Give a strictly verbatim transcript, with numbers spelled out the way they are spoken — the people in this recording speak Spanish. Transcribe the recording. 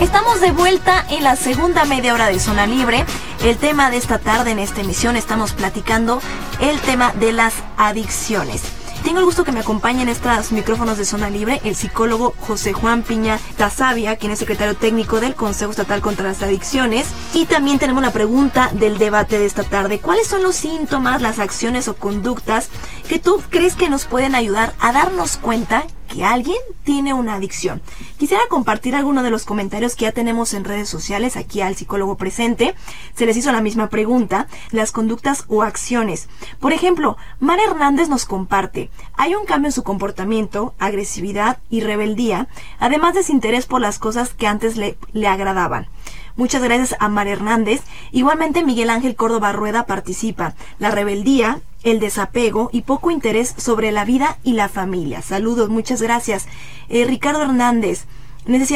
Estamos de vuelta en la segunda media hora de Zona Libre. El tema de esta tarde en esta emisión estamos platicando el tema de las adicciones. Tengo el gusto que me acompañe en estos micrófonos de Zona Libre el psicólogo José Juan Piña Tasavia, quien es secretario técnico del Consejo Estatal contra las Adicciones. Y también tenemos la pregunta del debate de esta tarde. ¿Cuáles son los síntomas, las acciones o conductas que tú crees que nos pueden ayudar a darnos cuenta que alguien tiene una adicción? Quisiera compartir algunos de los comentarios que ya tenemos en redes sociales aquí al psicólogo presente. Se les hizo la misma pregunta, las conductas o acciones. Por ejemplo, Mar Hernández nos comparte: hay un cambio en su comportamiento, agresividad y rebeldía, además desinterés por las cosas que antes le, le agradaban. Muchas gracias a Mar Hernández. Igualmente Miguel Ángel Córdoba Rueda participa: la rebeldía, el desapego y poco interés sobre la vida y la familia. Saludos, muchas gracias. Eh, Ricardo Hernández: necesidad